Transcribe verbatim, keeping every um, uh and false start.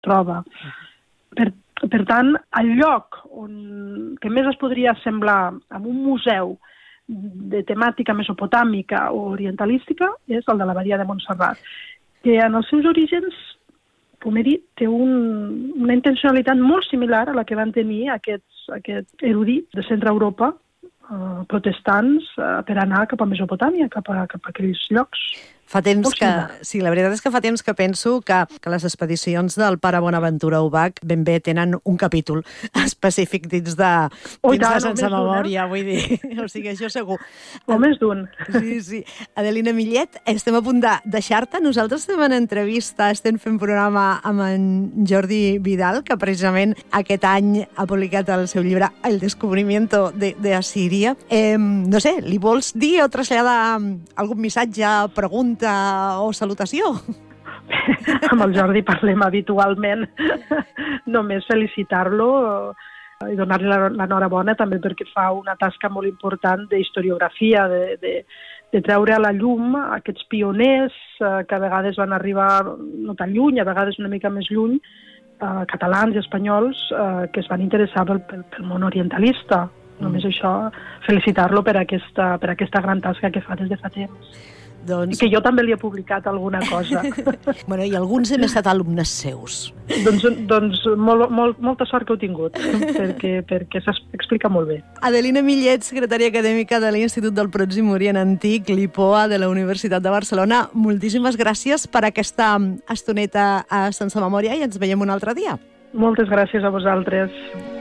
troba. Per, per tant, el lloc on, que més es podria assemblar amb un museu de temàtica mesopotàmica o orientalística és el de l'abadia de Montserrat, que en els seus orígens, com he dit, té un, una intencionalitat molt similar a la que van tenir aquests, aquests erudits de Centre Europa, eh, protestants, eh, per anar cap a Mesopotàmia, cap a, cap a aquells llocs. Fa temps que... Sí, la veritat és que fa temps que penso que, que les expedicions del pare Bonaventura Ubach ben bé tenen un capítol específic dins de, oh, dins tant, de Sense Memòria, eh? vull dir. O sigui, això segur. O més d'un. Sí, sí. Adelina Millet, estem a punt de deixar-te. Nosaltres estem en entrevista, estem fent programa amb en Jordi Vidal, que precisament aquest any ha publicat el seu llibre El descubrimiento de, de Assíria. Eh, no sé, li vols dir o traslladar algun missatge, pregunta o salutació? Amb el Jordi parlem habitualment. Només felicitar-lo i donar-li l'enhorabona també perquè fa una tasca molt important d'historiografia, de, de, de treure a la llum aquests pioners eh, que a vegades van arribar no tan lluny, a vegades una mica més lluny, eh, catalans i espanyols, eh, que es van interessar pel, pel, pel món orientalista. Mm. Només això, felicitar-lo per aquesta, per aquesta gran tasca que fa des de fa temps. Doncs... I que jo també li he publicat alguna cosa. Bueno, i alguns hem estat alumnes seus. doncs doncs molt, molt, molta sort que heu tingut, perquè, perquè s'explica molt bé. Adelina Millet, secretària acadèmica de l'Institut del Pròxim Orient Antic, l'I P O A de la Universitat de Barcelona, moltíssimes gràcies per aquesta estoneta a Sense Memòria i ens veiem un altre dia. Moltes gràcies a vosaltres.